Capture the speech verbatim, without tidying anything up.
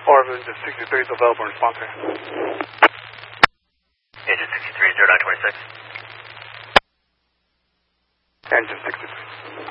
Orbit sixty-three is available in response here. Engine sixty-three, zero nine twenty-six. Engine sixty-three.